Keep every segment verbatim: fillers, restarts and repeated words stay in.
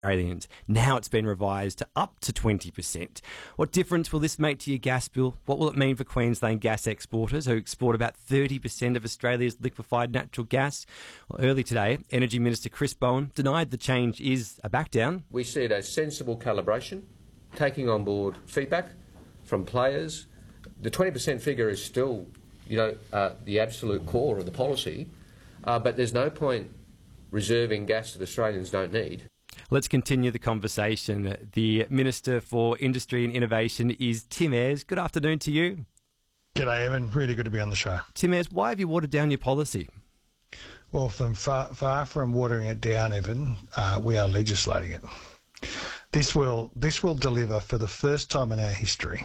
Australians. Now it's been revised to up to twenty percent. What difference will this make to your gas bill? What will it mean for Queensland gas exporters who export about thirty percent of Australia's liquefied natural gas? Well, early today, Energy Minister Chris Bowen denied the change is a backdown. We see it as sensible calibration, taking on board feedback from players. The twenty percent figure is still, you know, uh, the absolute core of the policy, uh, but there's no point reserving gas that Australians don't need. Let's continue the conversation. The Minister for Industry and Innovation is Tim Ayres. Good afternoon to you. G'day, Evan. Really good to be on the show. Tim Ayres, why have you watered down your policy? Well, from far, far from watering it down, Evan, uh, we are legislating it. This will this will deliver for the first time in our history.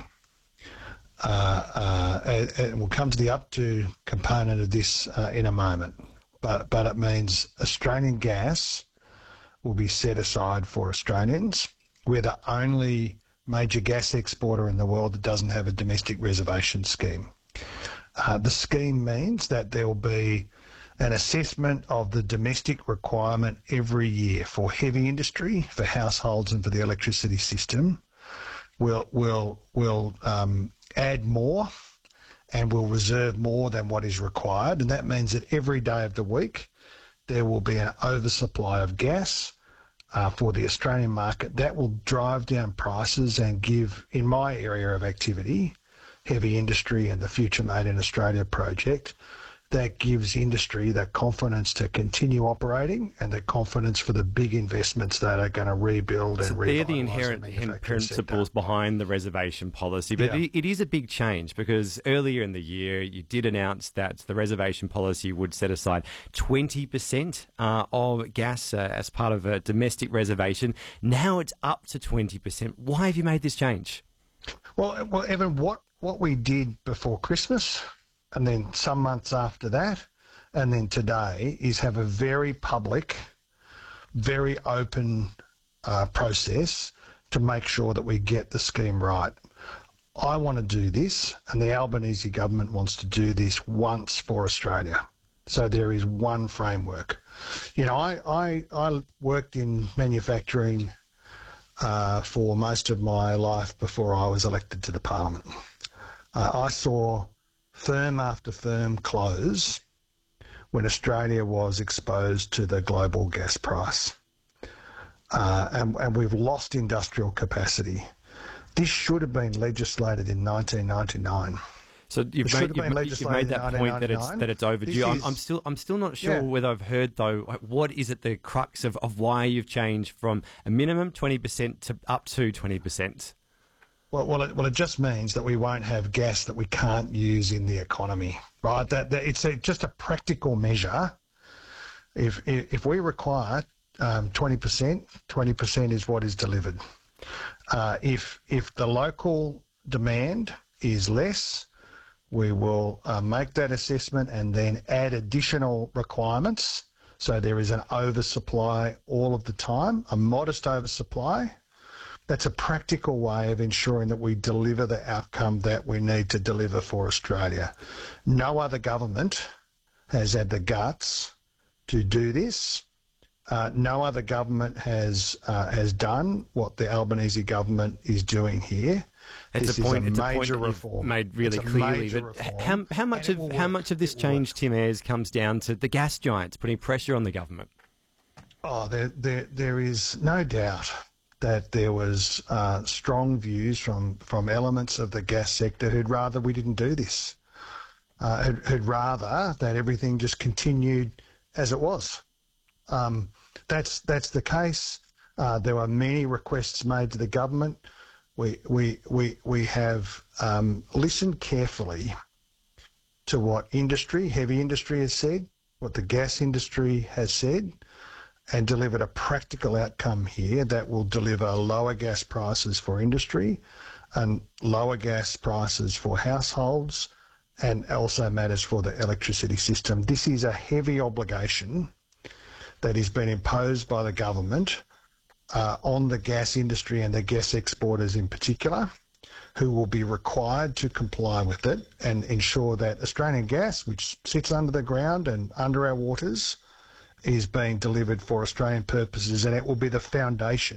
Uh, uh, and, and we'll come to the up to component of this uh, in a moment. But but it means Australian gas will be set aside for Australians. We're the only major gas exporter in the world that doesn't have a domestic reservation scheme. Uh, the scheme means that there will be an assessment of the domestic requirement every year for heavy industry, for households and for the electricity system. We'll, we'll, we'll um, add more and we'll reserve more than what is required. And that means that every day of the week there will be an oversupply of gas Uh, for the Australian market. That will drive down prices and give, in my area of activity, heavy industry and the Future Made in Australia project, that gives industry the confidence to continue operating and the confidence for the big investments that are going to rebuild so and they're the revitalise inherent the manufacturing principles sector. behind the reservation policy. But Yeah. it, it is a big change because earlier in the year you did announce that the reservation policy would set aside twenty percent uh, of gas uh, as part of a domestic reservation. Now it's up to twenty percent. Why have you made this change? Well, well, Evan, what, what we did before Christmas and then some months after that and then today is have a very public, very open uh, process to make sure that we get the scheme right. I want to do this and the Albanese government wants to do this once for Australia. So there is one framework. You know, I, I, I worked in manufacturing uh, for most of my life before I was elected to the parliament. Uh, I saw firm after firm close when Australia was exposed to the global gas price. Uh, and, and we've lost industrial capacity. This should have been legislated in nineteen ninety-nine. So you've made, you've, you've made that point that it's that it's overdue. I'm, is, I'm still I'm still not sure yeah. whether I've heard though. What is it the crux of, of why you've changed from a minimum twenty percent to up to twenty percent? Well, well, it, well, it just means that we won't have gas that we can't use in the economy, right? That, that it's a, just a practical measure. If if, if we require um, twenty percent, twenty percent is what is delivered. Uh, if if the local demand is less, we will uh, make that assessment and then add additional requirements. So there is an oversupply all of the time, a modest oversupply. That's a practical way of ensuring that we deliver the outcome that we need to deliver for Australia. No other government has had the guts to do this. Uh, no other government has uh, has done what the Albanese government is doing here. It's this a point. is a It's major a point reform. Made really it's clearly. But how, how much of how much of this change, Tim Ayres, comes down to the gas giants putting pressure on the government? Oh, there there there is no doubt that there was uh, strong views from, from elements of the gas sector who'd rather we didn't do this, uh, who'd, who'd rather that everything just continued as it was. Um, that's that's the case. Uh, there were many requests made to the government. We we we we have um, listened carefully to what industry, heavy industry, has said, what the gas industry has said, and delivered a practical outcome here that will deliver lower gas prices for industry and lower gas prices for households and also matters for the electricity system. This is a heavy obligation that has been imposed by the government uh, on the gas industry and the gas exporters in particular, who will be required to comply with it and ensure that Australian gas, which sits under the ground and under our waters, is being delivered for Australian purposes, and it will be the foundation